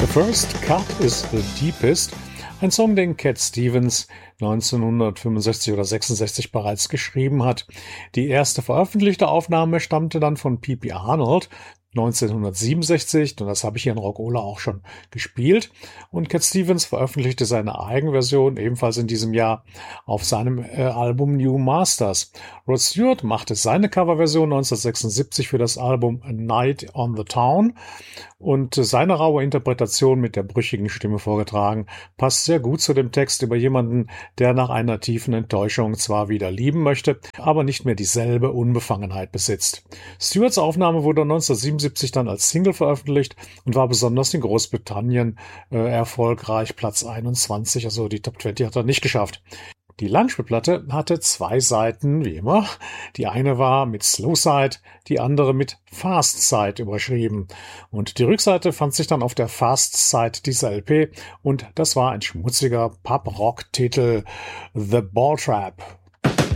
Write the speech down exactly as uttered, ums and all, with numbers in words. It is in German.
First cut is the deepest. Ein Song, den Cat Stevens neunzehnhundertfünfundsechzig oder sechsundsechzig bereits geschrieben hat. Die erste veröffentlichte Aufnahme stammte dann von P P Arnold neunzehnhundertsiebenundsechzig, und das habe ich hier in Rockola auch schon gespielt. Und Cat Stevens veröffentlichte seine Eigenversion ebenfalls in diesem Jahr auf seinem äh, Album New Masters. Rod Stewart machte seine Coverversion neunzehnhundertsechsundsiebzig für das Album A Night on the Town, und seine raue Interpretation mit der brüchigen Stimme vorgetragen passt sehr gut zu dem Text über jemanden, der nach einer tiefen Enttäuschung zwar wieder lieben möchte, aber nicht mehr dieselbe Unbefangenheit besitzt. Stewarts Aufnahme wurde neunzehnhundertsiebenundsiebzig dann als Single veröffentlicht und war besonders in Großbritannien äh, erfolgreich, Platz einundzwanzig, also die Top zwanzig hat er nicht geschafft. Die Langspielplatte hatte zwei Seiten, wie immer. Die eine war mit Slow Side, die andere mit Fast Side überschrieben. Und die Rückseite fand sich dann auf der Fast Side dieser L P, und das war ein schmutziger Pub-Rock-Titel, The Ball Trap.